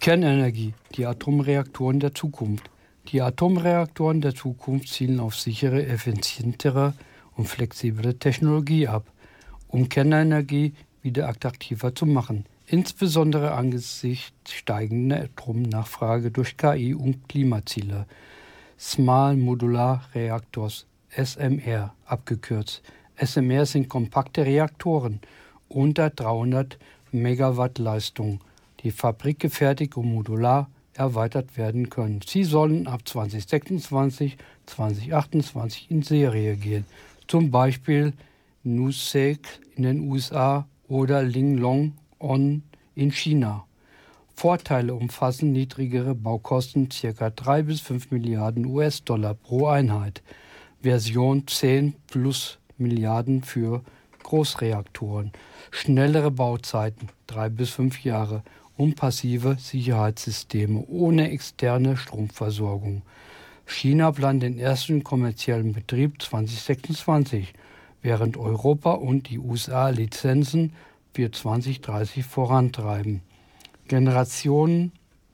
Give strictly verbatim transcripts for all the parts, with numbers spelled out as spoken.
Kernenergie, die Atomreaktoren der Zukunft. Die Atomreaktoren der Zukunft zielen auf sichere, effizientere und flexible Technologie ab, um Kernenergie wieder attraktiver zu machen, insbesondere angesichts steigender Atomnachfrage durch K I und Klimaziele. Small Modular Reactors, S M R abgekürzt. S M R sind kompakte Reaktoren unter dreihundert Megawatt Leistung, die fabrikgefertigt und modular erweitert werden können. Sie sollen ab zwanzig sechsundzwanzig, zwanzig achtundzwanzig in Serie gehen. Zum Beispiel Nusek in den U S A oder Linglong-on in China. Vorteile umfassen niedrigere Baukosten, ca. drei bis fünf Milliarden U S-Dollar pro Einheit. Version zehn plus Milliarden für Großreaktoren. Schnellere Bauzeiten, drei bis fünf Jahre. Und passive Sicherheitssysteme ohne externe Stromversorgung. China plant den ersten kommerziellen Betrieb zwanzig sechsundzwanzig, während Europa und die U S A Lizenzen für zwanzig dreißig vorantreiben. Generationen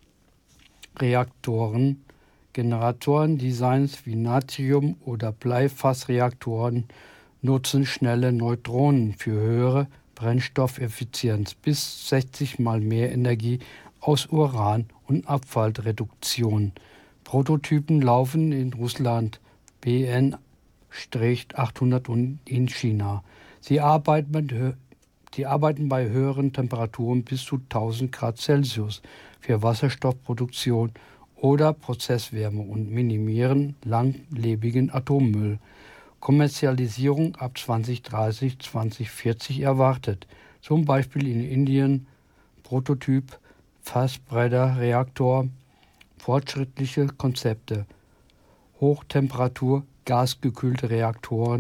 Reaktoren, Generatorendesigns wie Natrium- oder Bleifassreaktoren nutzen schnelle Neutronen für höhere Brennstoffeffizienz, bis sechzig Mal mehr Energie aus Uran und Abfallreduktion. Prototypen laufen in Russland, B N achthundert und in China. Sie arbeiten, mit, die arbeiten bei höheren Temperaturen bis zu tausend Grad Celsius für Wasserstoffproduktion oder Prozesswärme und minimieren langlebigen Atommüll. Kommerzialisierung ab zwanzig dreißig, zwanzig vierzig erwartet. Zum Beispiel in Indien Prototyp Fast-Breeder-Reaktor, fortschrittliche Konzepte, Hochtemperatur gasgekühlte Reaktoren